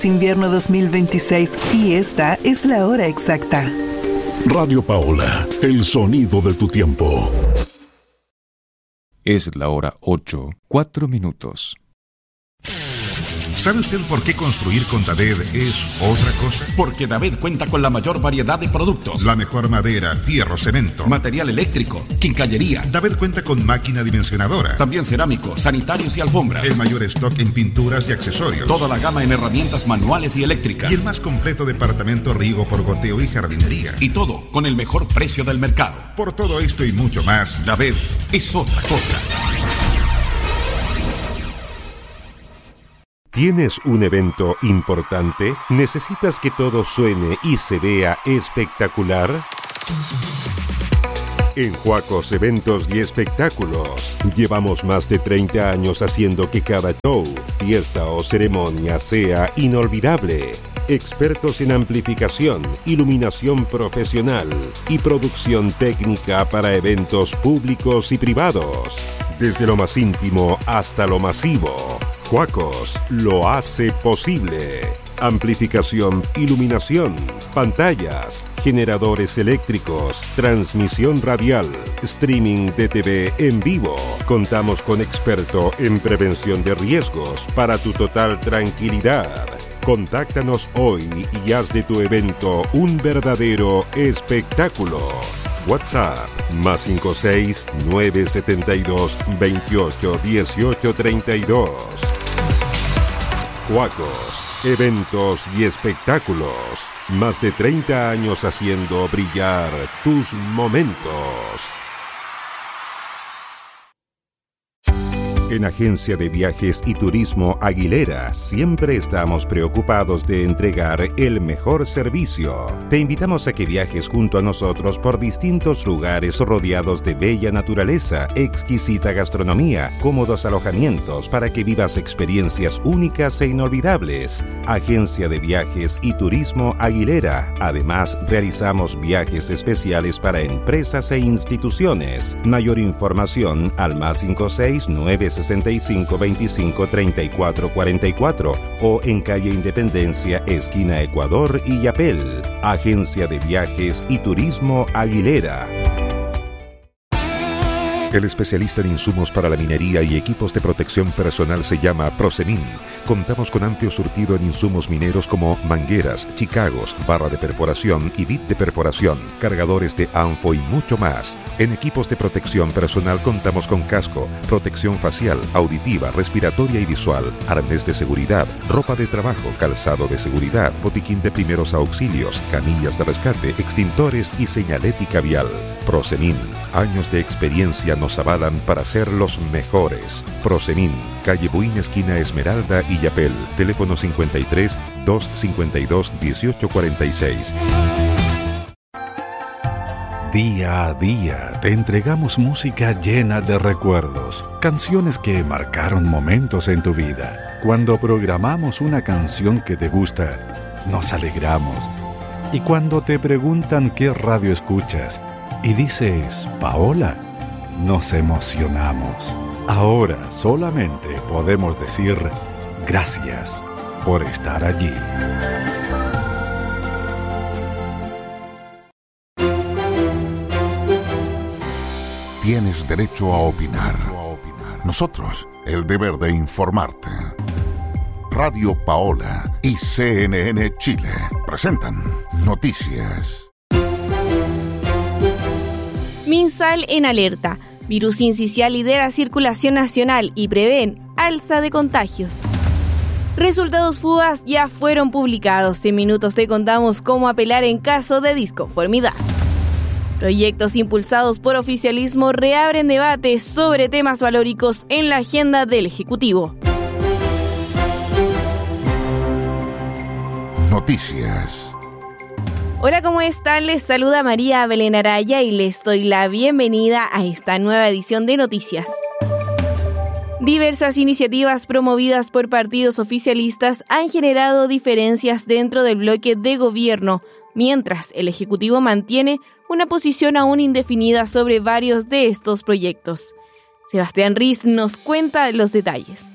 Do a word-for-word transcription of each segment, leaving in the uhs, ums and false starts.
Invierno dos mil veintiséis y esta es la hora exacta. Radio Paola, el sonido de tu tiempo. Es la hora ocho, cuatro minutos. ¿Sabe usted por qué construir con David es otra cosa? Porque David cuenta con la mayor variedad de productos. La mejor madera, fierro, cemento, material eléctrico, quincallería. David cuenta con máquina dimensionadora. También cerámico, sanitarios y alfombras. El mayor stock en pinturas y accesorios. Toda la gama en herramientas manuales y eléctricas. Y el más completo departamento riego por goteo y jardinería. Y todo con el mejor precio del mercado. Por todo esto y mucho más, David es otra cosa. ¿Tienes un evento importante? ¿Necesitas que todo suene y se vea espectacular? En Huacos Eventos y Espectáculos llevamos más de treinta años haciendo que cada show, fiesta o ceremonia sea inolvidable. Expertos en amplificación, iluminación profesional y producción técnica para eventos públicos y privados. Desde lo más íntimo hasta lo masivo, Huacos lo hace posible. Amplificación, iluminación, pantallas, generadores eléctricos, transmisión radial, streaming de T V en vivo. Contamos con experto en prevención de riesgos para tu total tranquilidad. Contáctanos hoy y haz de tu evento un verdadero espectáculo. WhatsApp más cinco seis nueve siete dos veintiocho dieciocho treinta y dos. Huacos, eventos y espectáculos. Más de treinta años haciendo brillar tus momentos. En Agencia de Viajes y Turismo Aguilera siempre estamos preocupados de entregar el mejor servicio. Te invitamos a que viajes junto a nosotros por distintos lugares rodeados de bella naturaleza, exquisita gastronomía, cómodos alojamientos para que vivas experiencias únicas e inolvidables. Agencia de Viajes y Turismo Aguilera. Además, realizamos viajes especiales para empresas e instituciones. Mayor información al más cinco seis nueve sesenta y cinco veinticinco treinta y cuatro cuarenta y cuatro o en calle Independencia, esquina Ecuador y Yapel. Agencia de Viajes y Turismo Aguilera. El especialista en insumos para la minería y equipos de protección personal se llama Prosemin. Contamos con amplio surtido en insumos mineros como mangueras, chicagos, barra de perforación y bit de perforación, cargadores de ANFO y mucho más. En equipos de protección personal contamos con casco, protección facial, auditiva, respiratoria y visual, arnés de seguridad, ropa de trabajo, calzado de seguridad, botiquín de primeros auxilios, camillas de rescate, extintores y señalética vial. Prosemin, años de experiencia nos avalan para ser los mejores. Prosemin, calle Buin, esquina Esmeralda y Yapel. Teléfono cincuenta y tres, doscientos cincuenta y dos, dieciocho cuarenta y seis. Día a día te entregamos música llena de recuerdos, canciones que marcaron momentos en tu vida. Cuando programamos una canción que te gusta, nos alegramos. Y cuando te preguntan qué radio escuchas y dices Paola, nos emocionamos. Ahora solamente podemos decir gracias por estar allí. Tienes derecho a opinar. Nosotros, el deber de informarte. Radio Paola y C N N Chile presentan Noticias. MinSal en alerta. Virus sincicial lidera circulación nacional y prevén alza de contagios. Resultados F U A S ya fueron publicados. En minutos te contamos cómo apelar en caso de disconformidad. Proyectos impulsados por oficialismo reabren debates sobre temas valóricos en la agenda del Ejecutivo. Noticias. Hola, ¿cómo están? Les saluda María Belén Araya y les doy la bienvenida a esta nueva edición de Noticias. Diversas iniciativas promovidas por partidos oficialistas han generado diferencias dentro del bloque de gobierno, mientras el Ejecutivo mantiene una posición aún indefinida sobre varios de estos proyectos. Sebastián Riz nos cuenta los detalles.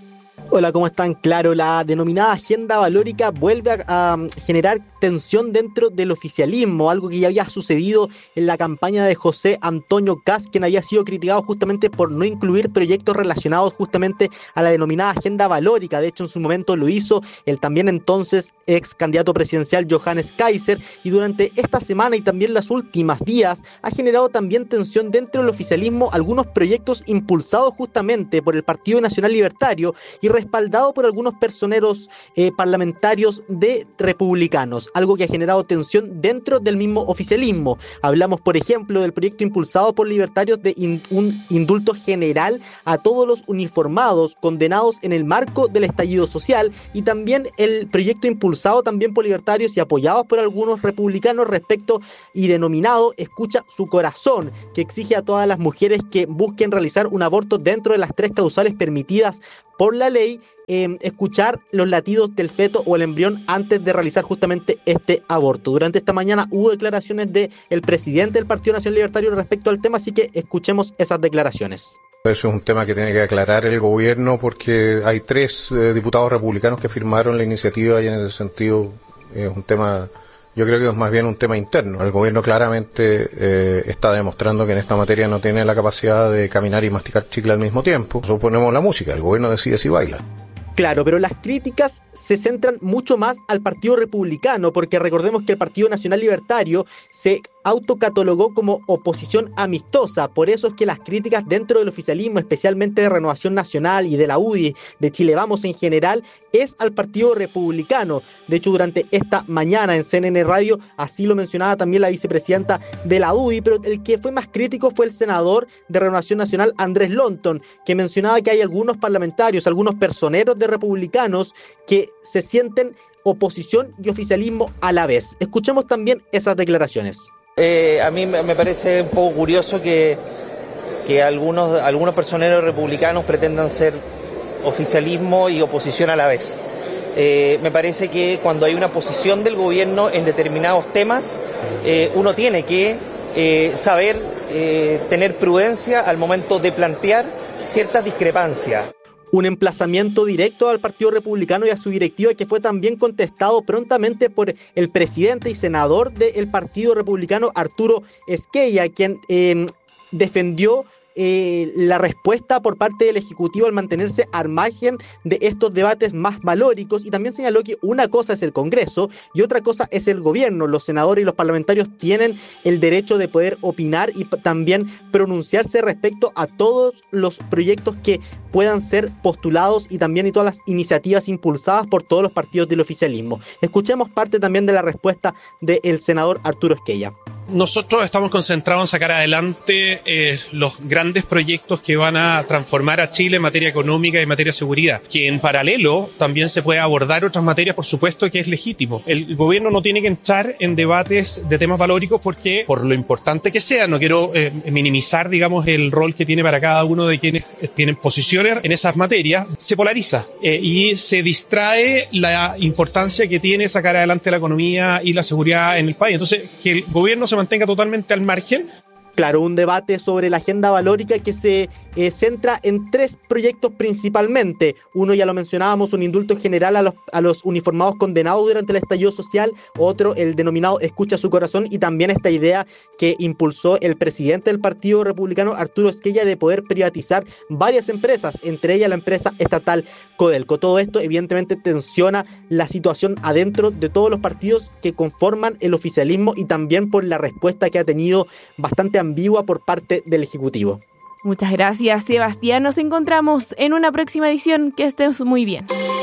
Hola, ¿cómo están? Claro, la denominada agenda valórica vuelve a, a generar tensión dentro del oficialismo, algo que ya había sucedido en la campaña de José Antonio Kast, quien había sido criticado justamente por no incluir proyectos relacionados justamente a la denominada agenda valórica. De hecho, en su momento lo hizo el también entonces ex candidato presidencial Johannes Kaiser, y durante esta semana y también las últimas días ha generado también tensión dentro del oficialismo algunos proyectos impulsados justamente por el Partido Nacional Libertario y respaldado por algunos personeros eh, parlamentarios de republicanos, algo que ha generado tensión dentro del mismo oficialismo. Hablamos, por ejemplo, del proyecto impulsado por libertarios de in, un indulto general a todos los uniformados condenados en el marco del estallido social, y también el proyecto impulsado también por libertarios y apoyados por algunos republicanos respecto y denominado Escucha su corazón, que exige a todas las mujeres que busquen realizar un aborto dentro de las tres causales permitidas por la ley, eh, escuchar los latidos del feto o el embrión antes de realizar justamente este aborto. Durante esta mañana hubo declaraciones del presidente del Partido Nacional Libertario respecto al tema, así que escuchemos esas declaraciones. Eso es un tema que tiene que aclarar el gobierno, porque hay tres eh, diputados republicanos que firmaron la iniciativa, y en ese sentido es un tema, yo creo que es más bien un tema interno. El gobierno claramente eh, está demostrando que en esta materia no tiene la capacidad de caminar y masticar chicle al mismo tiempo. Nosotros ponemos la música, el gobierno decide si baila. Claro, pero las críticas se centran mucho más al Partido Republicano, porque recordemos que el Partido Nacional Libertario se autocatalogó como oposición amistosa. Por eso es que las críticas dentro del oficialismo, especialmente de Renovación Nacional y de la U D I, de Chile Vamos en general, es al Partido Republicano. De hecho, durante esta mañana en C N N Radio, así lo mencionaba también la vicepresidenta de la U D I, pero el que fue más crítico fue el senador de Renovación Nacional, Andrés Lonton, que mencionaba que hay algunos parlamentarios, algunos personeros de republicanos que se sienten oposición y oficialismo a la vez. Escuchemos también esas declaraciones. Eh, a mí me parece un poco curioso que, que algunos, algunos personeros republicanos pretendan ser oficialismo y oposición a la vez. Eh, me parece que cuando hay una posición del gobierno en determinados temas, eh, uno tiene que eh, saber eh, tener prudencia al momento de plantear ciertas discrepancias. Un emplazamiento directo al Partido Republicano y a su directiva, que fue también contestado prontamente por el presidente y senador del Partido Republicano, Arturo Esquella, quien eh, defendió Eh, la respuesta por parte del Ejecutivo al mantenerse al margen de estos debates más valóricos, y también señaló que una cosa es el Congreso y otra cosa es el gobierno. Los senadores y los parlamentarios tienen el derecho de poder opinar y p- también pronunciarse respecto a todos los proyectos que puedan ser postulados y también y todas las iniciativas impulsadas por todos los partidos del oficialismo. Escuchemos parte también de la respuesta del senador Arturo Esquella. Nosotros estamos concentrados en sacar adelante eh, los grandes proyectos que van a transformar a Chile en materia económica y en materia de seguridad, que en paralelo también se puede abordar otras materias, por supuesto, que es legítimo. El gobierno no tiene que entrar en debates de temas valóricos porque, por lo importante que sea, no quiero eh, minimizar, digamos, el rol que tiene para cada uno de quienes tienen posiciones en esas materias, se polariza eh, y se distrae la importancia que tiene sacar adelante la economía y la seguridad en el país. Entonces, que el gobierno se mantenga totalmente al margen. Claro, un debate sobre la agenda valórica que se eh, centra en tres proyectos principalmente. Uno, ya lo mencionábamos, un indulto general a los, a los uniformados condenados durante el estallido social. Otro, el denominado Escucha su corazón, y también esta idea que impulsó el presidente del Partido Republicano, Arturo Esquella, de poder privatizar varias empresas, entre ellas la empresa estatal Codelco. Todo esto evidentemente tensiona la situación adentro de todos los partidos que conforman el oficialismo, y también por la respuesta que ha tenido bastante ambigua por parte del Ejecutivo. Muchas gracias, Sebastián. Nos encontramos en una próxima edición. Que estés muy bien.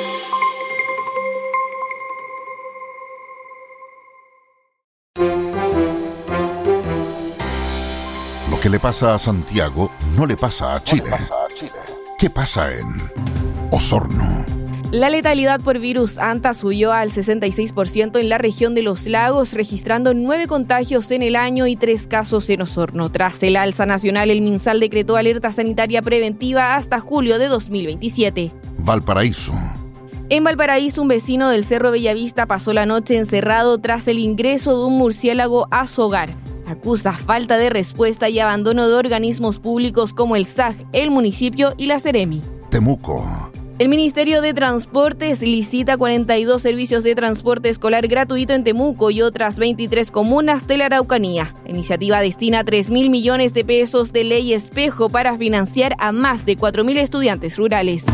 Lo que le pasa a Santiago no le pasa a Chile. ¿Qué pasa en Osorno? La letalidad por virus ANTA subió al sesenta y seis por ciento en la región de Los Lagos, registrando nueve contagios en el año y tres casos en Osorno. Tras el alza nacional, el MinSal decretó alerta sanitaria preventiva hasta julio de dos mil veintisiete. Valparaíso. En Valparaíso, un vecino del Cerro Bellavista pasó la noche encerrado tras el ingreso de un murciélago a su hogar. Acusa falta de respuesta y abandono de organismos públicos como el S A G, el municipio y la Seremi. Temuco. El Ministerio de Transportes licita cuarenta y dos servicios de transporte escolar gratuito en Temuco y otras veintitrés comunas de la Araucanía. La iniciativa destina tres mil millones de pesos de ley espejo para financiar a más de cuatro mil estudiantes rurales.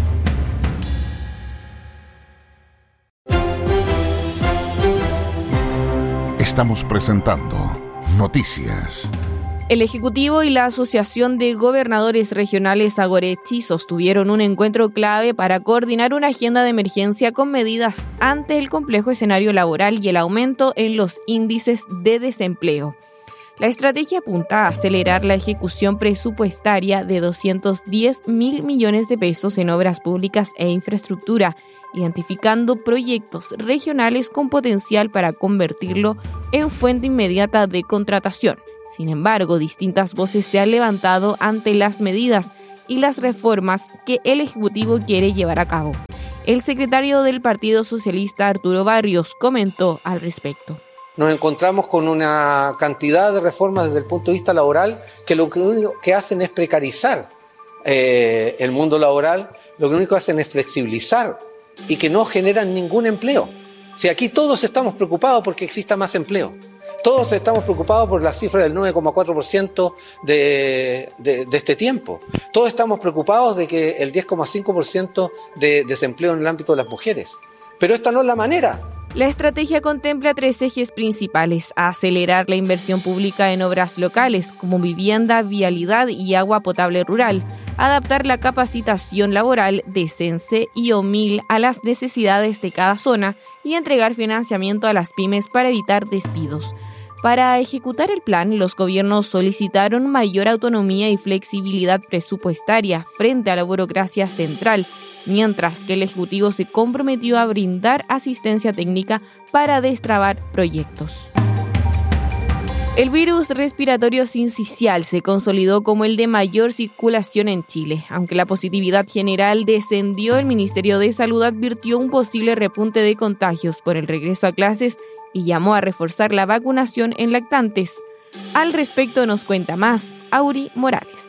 Estamos presentando Noticias. El Ejecutivo y la Asociación de Gobernadores Regionales Agorechi sostuvieron un encuentro clave para coordinar una agenda de emergencia con medidas ante el complejo escenario laboral y el aumento en los índices de desempleo. La estrategia apunta a acelerar la ejecución presupuestaria de doscientos diez mil millones de pesos en obras públicas e infraestructura, identificando proyectos regionales con potencial para convertirlo en fuente inmediata de contratación. Sin embargo, distintas voces se han levantado ante las medidas y las reformas que el Ejecutivo quiere llevar a cabo. El secretario del Partido Socialista, Arturo Barrios, comentó al respecto. Nos encontramos con una cantidad de reformas desde el punto de vista laboral que lo único que hacen es precarizar eh, el mundo laboral, lo único que hacen es flexibilizar y que no generan ningún empleo. Si aquí todos estamos preocupados porque exista más empleo. Todos estamos preocupados por la cifra del nueve coma cuatro por ciento de, de, de este tiempo. Todos estamos preocupados de que el diez coma cinco por ciento de desempleo en el ámbito de las mujeres. Pero esta no es la manera. La estrategia contempla tres ejes principales: acelerar la inversión pública en obras locales como vivienda, vialidad y agua potable rural, adaptar la capacitación laboral de CENSE y OMIL a las necesidades de cada zona y entregar financiamiento a las pymes para evitar despidos. Para ejecutar el plan, los gobiernos solicitaron mayor autonomía y flexibilidad presupuestaria frente a la burocracia central, mientras que el Ejecutivo se comprometió a brindar asistencia técnica para destrabar proyectos. El virus respiratorio sincicial se consolidó como el de mayor circulación en Chile. Aunque la positividad general descendió, el Ministerio de Salud advirtió un posible repunte de contagios por el regreso a clases y llamó a reforzar la vacunación en lactantes. Al respecto nos cuenta más Auri Morales.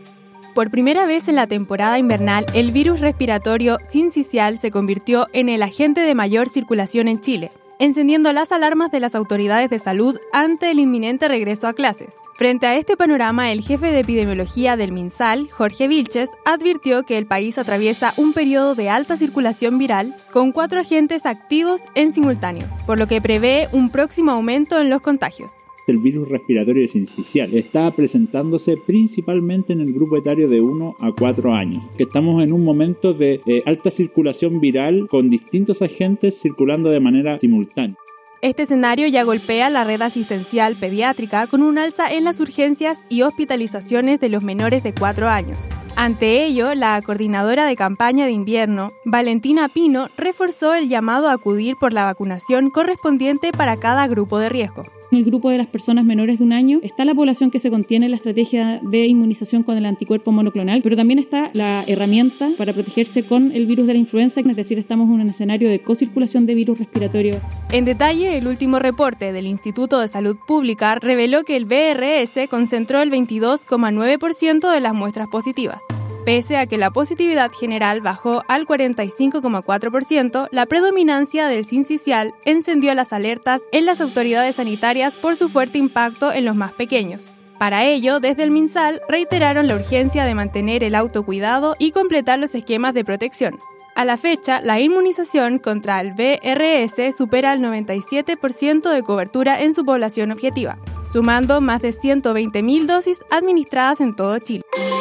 Por primera vez en la temporada invernal, el virus respiratorio sincicial se convirtió en el agente de mayor circulación en Chile, encendiendo las alarmas de las autoridades de salud ante el inminente regreso a clases. Frente a este panorama, el jefe de epidemiología del MinSal, Jorge Vilches, advirtió que el país atraviesa un periodo de alta circulación viral con cuatro agentes activos en simultáneo, por lo que prevé un próximo aumento en los contagios. El virus respiratorio sincicial está presentándose principalmente en el grupo etario de uno a cuatro años, que estamos en un momento de eh, alta circulación viral con distintos agentes circulando de manera simultánea. Este escenario ya golpea la red asistencial pediátrica con un alza en las urgencias y hospitalizaciones de los menores de cuatro años. Ante ello, la coordinadora de campaña de invierno, Valentina Pino, reforzó el llamado a acudir por la vacunación correspondiente para cada grupo de riesgo. En el grupo de las personas menores de un año está la población que se contiene en la estrategia de inmunización con el anticuerpo monoclonal, pero también está la herramienta para protegerse con el virus de la influenza, es decir, estamos en un escenario de cocirculación de virus respiratorio. En detalle, el último reporte del Instituto de Salud Pública reveló que el V R S concentró el veintidós coma nueve por ciento de las muestras positivas. Pese a que la positividad general bajó al cuarenta y cinco coma cuatro por ciento, la predominancia del sincicial encendió las alertas en las autoridades sanitarias por su fuerte impacto en los más pequeños. Para ello, desde el MinSal reiteraron la urgencia de mantener el autocuidado y completar los esquemas de protección. A la fecha, la inmunización contra el V R S supera el noventa y siete por ciento de cobertura en su población objetiva, sumando más de ciento veinte mil dosis administradas en todo Chile.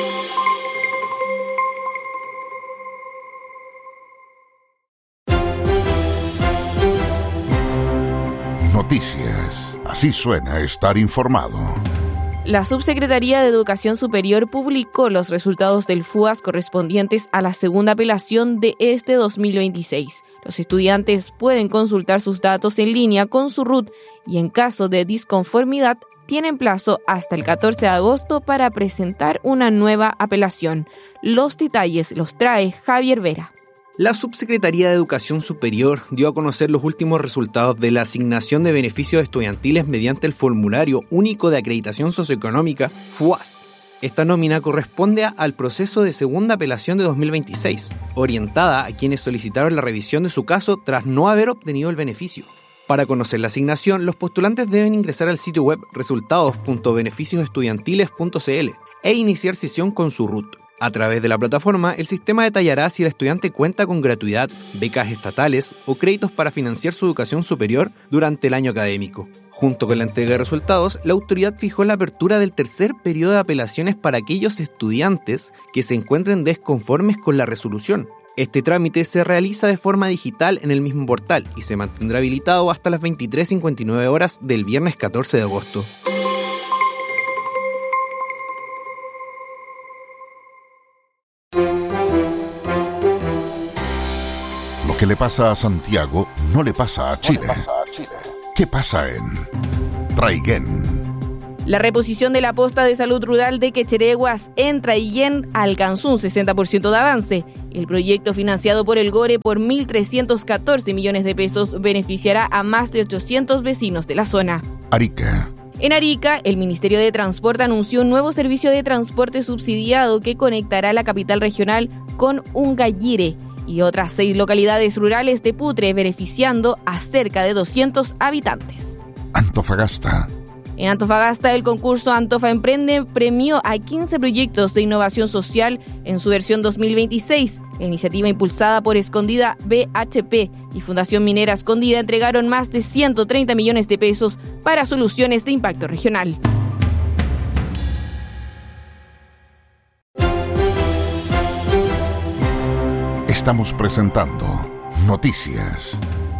Noticias. Así suena estar informado. La Subsecretaría de Educación Superior publicó los resultados del F U A S correspondientes a la segunda apelación de este dos mil veintiséis. Los estudiantes pueden consultar sus datos en línea con su R U T y en caso de disconformidad tienen plazo hasta el catorce de agosto para presentar una nueva apelación. Los detalles los trae Javier Vera. La Subsecretaría de Educación Superior dio a conocer los últimos resultados de la asignación de beneficios estudiantiles mediante el Formulario Único de Acreditación Socioeconómica F U A S. Esta nómina corresponde al proceso de segunda apelación de dos mil veintiséis, orientada a quienes solicitaron la revisión de su caso tras no haber obtenido el beneficio. Para conocer la asignación, los postulantes deben ingresar al sitio web resultados punto beneficios estudiantiles punto c l e iniciar sesión con su R U T. A través de la plataforma, el sistema detallará si el estudiante cuenta con gratuidad, becas estatales o créditos para financiar su educación superior durante el año académico. Junto con la entrega de resultados, la autoridad fijó la apertura del tercer periodo de apelaciones para aquellos estudiantes que se encuentren desconformes con la resolución. Este trámite se realiza de forma digital en el mismo portal y se mantendrá habilitado hasta las veintitrés cincuenta y nueve horas del viernes catorce de agosto. Lo que le pasa a Santiago no le pasa a Chile. ¿Qué pasa en Traiguén? La reposición de la posta de salud rural de Quechereguas en Traiguén alcanzó un sesenta por ciento de avance. El proyecto, financiado por el Gore por mil trescientos catorce millones de pesos, beneficiará a más de ochocientos vecinos de la zona. Arica. En Arica, el Ministerio de Transporte anunció un nuevo servicio de transporte subsidiado que conectará la capital regional con Ungallire y otras seis localidades rurales de Putre, beneficiando a cerca de doscientos habitantes. Antofagasta. En Antofagasta, el concurso Antofa Emprende premió a quince proyectos de innovación social en su versión dos mil veintiséis. La iniciativa, impulsada por Escondida B H P y Fundación Minera Escondida, entregaron más de ciento treinta millones de pesos para soluciones de impacto regional. Estamos presentando Noticias.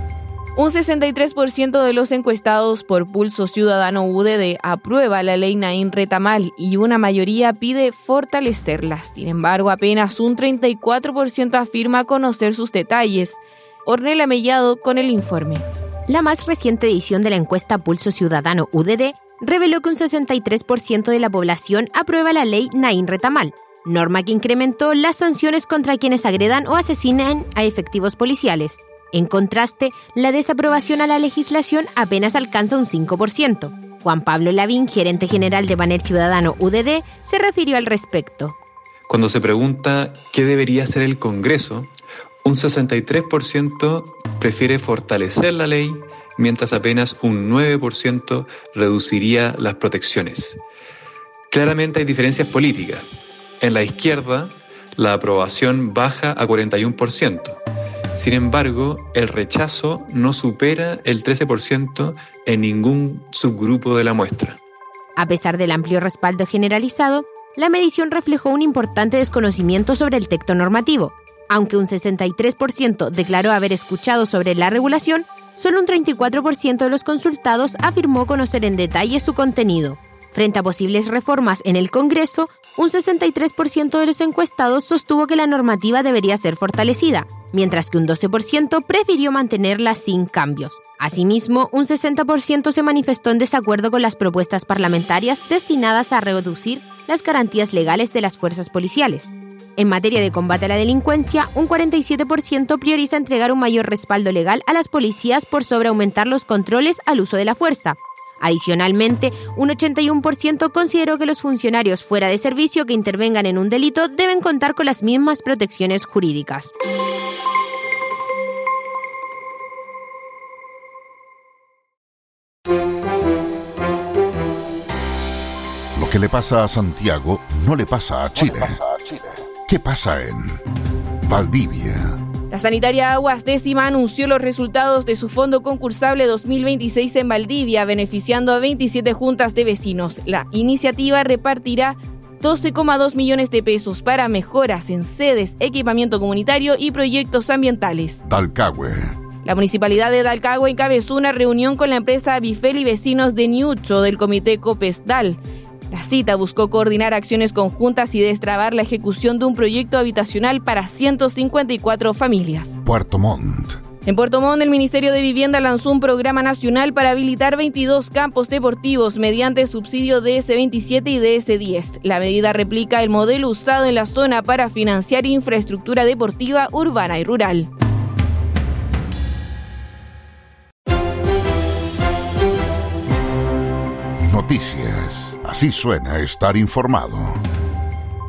Un sesenta y tres por ciento de los encuestados por Pulso Ciudadano U D D aprueba la ley Naín Retamal y una mayoría pide fortalecerla. Sin embargo, apenas un treinta y cuatro por ciento afirma conocer sus detalles. Ornella Mellado con el informe. La más reciente edición de la encuesta Pulso Ciudadano U D D reveló que un sesenta y tres por ciento de la población aprueba la ley Naín Retamal, norma que incrementó las sanciones contra quienes agredan o asesinen a efectivos policiales. En contraste, la desaprobación a la legislación apenas alcanza un cinco por ciento. Juan Pablo Lavín, gerente general de Panel Ciudadano U D D, se refirió al respecto. Cuando se pregunta qué debería hacer el Congreso, un sesenta y tres por ciento prefiere fortalecer la ley, mientras apenas un nueve por ciento reduciría las protecciones. Claramente hay diferencias políticas. En la izquierda, la aprobación baja a cuarenta y uno por ciento. Sin embargo, el rechazo no supera el trece por ciento en ningún subgrupo de la muestra. A pesar del amplio respaldo generalizado, la medición reflejó un importante desconocimiento sobre el texto normativo. Aunque un sesenta y tres por ciento declaró haber escuchado sobre la regulación, solo un treinta y cuatro por ciento de los consultados afirmó conocer en detalle su contenido. Frente a posibles reformas en el Congreso, un sesenta y tres por ciento de los encuestados sostuvo que la normativa debería ser fortalecida, mientras que un doce por ciento prefirió mantenerla sin cambios. Asimismo, un sesenta por ciento se manifestó en desacuerdo con las propuestas parlamentarias destinadas a reducir las garantías legales de las fuerzas policiales. En materia de combate a la delincuencia, un cuarenta y siete por ciento prioriza entregar un mayor respaldo legal a las policías por sobre aumentar los controles al uso de la fuerza. Adicionalmente, un ochenta y uno por ciento consideró que los funcionarios fuera de servicio que intervengan en un delito deben contar con las mismas protecciones jurídicas. Lo que le pasa a Santiago no le pasa a Chile. ¿Qué pasa en Valdivia? La sanitaria Aguas Décima anunció los resultados de su fondo concursable dos mil veintiséis en Valdivia, beneficiando a veintisiete juntas de vecinos. La iniciativa repartirá doce coma dos millones de pesos para mejoras en sedes, equipamiento comunitario y proyectos ambientales. Dalcahue. La municipalidad de Dalcahue encabezó una reunión con la empresa Bifel y vecinos de Niucho del comité Copesdal. La cita buscó coordinar acciones conjuntas y destrabar la ejecución de un proyecto habitacional para ciento cincuenta y cuatro familias. Puerto Montt. En Puerto Montt, el Ministerio de Vivienda lanzó un programa nacional para habilitar veintidós campos deportivos mediante subsidio D S veintisiete y D S diez. La medida replica el modelo usado en la zona para financiar infraestructura deportiva urbana y rural. Noticias. Así suena estar informado.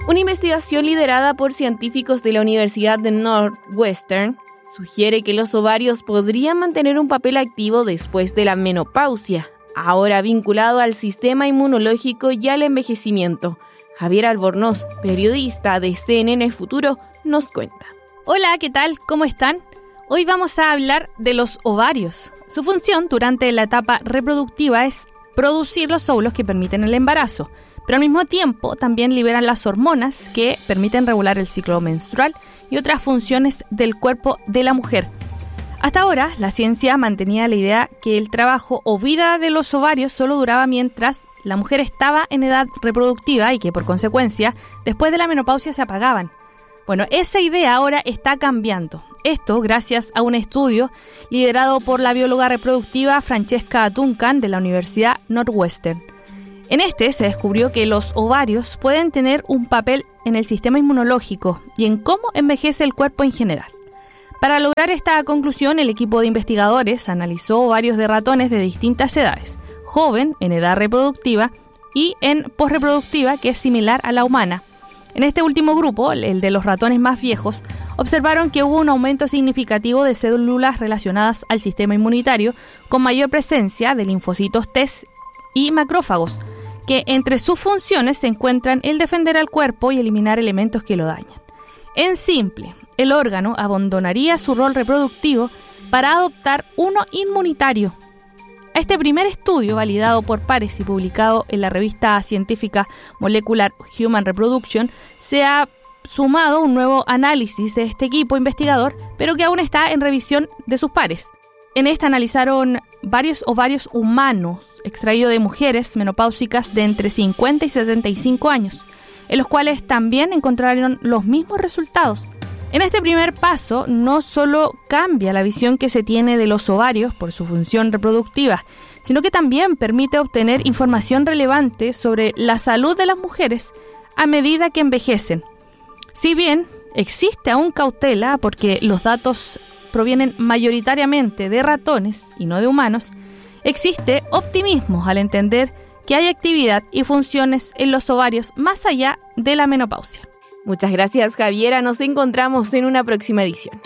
Una investigación liderada por científicos de la Universidad de Northwestern sugiere que los ovarios podrían mantener un papel activo después de la menopausia, ahora vinculado al sistema inmunológico y al envejecimiento. Javier Albornoz, periodista de C N N Futuro, nos cuenta. Hola, ¿qué tal? ¿Cómo están? Hoy vamos a hablar de los ovarios. Su función durante la etapa reproductiva es producir los óvulos que permiten el embarazo, pero al mismo tiempo también liberan las hormonas que permiten regular el ciclo menstrual y otras funciones del cuerpo de la mujer. Hasta ahora, la ciencia mantenía la idea que el trabajo o vida de los ovarios solo duraba mientras la mujer estaba en edad reproductiva y que, por consecuencia, después de la menopausia se apagaban. Bueno, esa idea ahora está cambiando. Esto gracias a un estudio liderado por la bióloga reproductiva Francesca Duncan de la Universidad Northwestern. En este se descubrió que los ovarios pueden tener un papel en el sistema inmunológico y en cómo envejece el cuerpo en general. Para lograr esta conclusión, el equipo de investigadores analizó ovarios de ratones de distintas edades, joven, en edad reproductiva, y en posreproductiva, que es similar a la humana. En este último grupo, el de los ratones más viejos, observaron que hubo un aumento significativo de células relacionadas al sistema inmunitario, con mayor presencia de linfocitos T y macrófagos, que entre sus funciones se encuentran el defender al cuerpo y eliminar elementos que lo dañan. En simple, el órgano abandonaría su rol reproductivo para adoptar uno inmunitario. A este primer estudio, validado por pares y publicado en la revista científica Molecular Human Reproduction, se ha sumado un nuevo análisis de este equipo investigador, pero que aún está en revisión de sus pares. En esta analizaron varios ovarios humanos extraídos de mujeres menopáusicas de entre cincuenta y setenta y cinco años, en los cuales también encontraron los mismos resultados. En este primer paso, no solo cambia la visión que se tiene de los ovarios por su función reproductiva, sino que también permite obtener información relevante sobre la salud de las mujeres a medida que envejecen. Si bien existe aún cautela porque los datos provienen mayoritariamente de ratones y no de humanos, existe optimismo al entender que hay actividad y funciones en los ovarios más allá de la menopausia. Muchas gracias, Javiera. Nos encontramos en una próxima edición.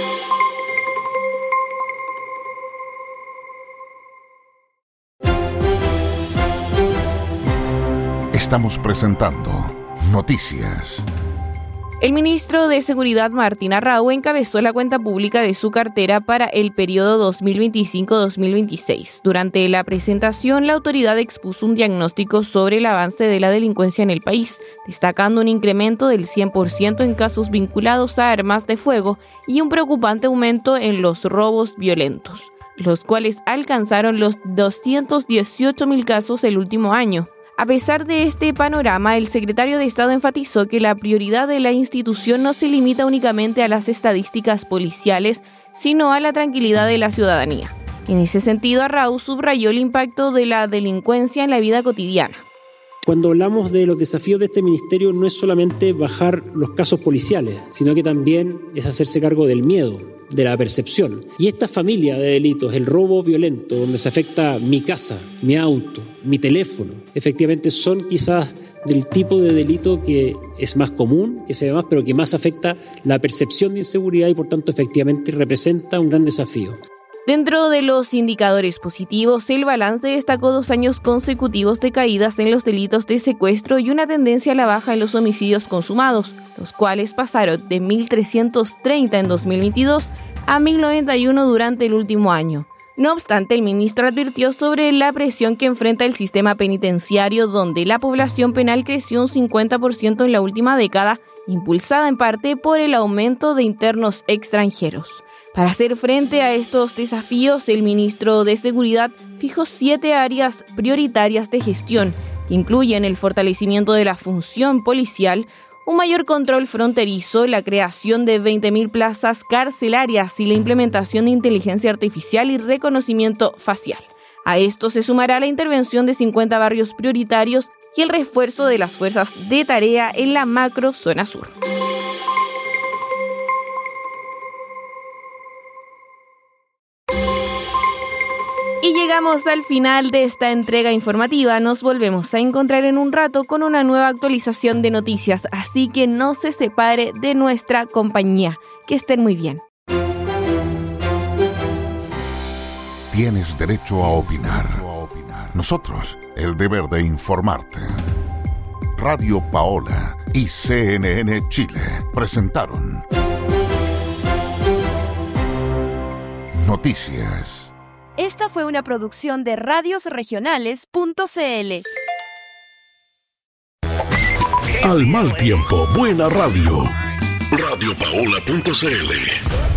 Estamos presentando Noticias. El ministro de Seguridad, Martín Arrau, encabezó la cuenta pública de su cartera para el periodo dos mil veinticinco a dos mil veintiséis. Durante la presentación, la autoridad expuso un diagnóstico sobre el avance de la delincuencia en el país, destacando un incremento del cien por ciento en casos vinculados a armas de fuego y un preocupante aumento en los robos violentos, los cuales alcanzaron los doscientos dieciocho mil casos el último año. A pesar de este panorama, el secretario de Estado enfatizó que la prioridad de la institución no se limita únicamente a las estadísticas policiales, sino a la tranquilidad de la ciudadanía. En ese sentido, Arrau subrayó el impacto de la delincuencia en la vida cotidiana. Cuando hablamos de los desafíos de este ministerio, no es solamente bajar los casos policiales, sino que también es hacerse cargo del miedo, de la percepción. Y esta familia de delitos, el robo violento, donde se afecta mi casa, mi auto, mi teléfono, efectivamente son quizás del tipo de delito que es más común, que se ve más, pero que más afecta la percepción de inseguridad y por tanto efectivamente representa un gran desafío. Dentro de los indicadores positivos, el balance destacó dos años consecutivos de caídas en los delitos de secuestro y una tendencia a la baja en los homicidios consumados, los cuales pasaron de mil trescientos treinta en dos mil veintidós a mil noventa y uno durante el último año. No obstante, el ministro advirtió sobre la presión que enfrenta el sistema penitenciario, donde la población penal creció un cincuenta por ciento en la última década, impulsada en parte por el aumento de internos extranjeros. Para hacer frente a estos desafíos, el ministro de Seguridad fijó siete áreas prioritarias de gestión, que incluyen el fortalecimiento de la función policial, un mayor control fronterizo, la creación de veinte mil plazas carcelarias y la implementación de inteligencia artificial y reconocimiento facial. A esto se sumará la intervención de cincuenta barrios prioritarios y el refuerzo de las fuerzas de tarea en la macro zona sur. Y llegamos al final de esta entrega informativa. Nos volvemos a encontrar en un rato con una nueva actualización de noticias, así que no se separe de nuestra compañía. Que estén muy bien. Tienes derecho a opinar. Nosotros, el deber de informarte. Radio Paola y C N N Chile presentaron Noticias. Esta fue una producción de radios regionales punto c l. Al mal tiempo, buena radio. radio paola punto c l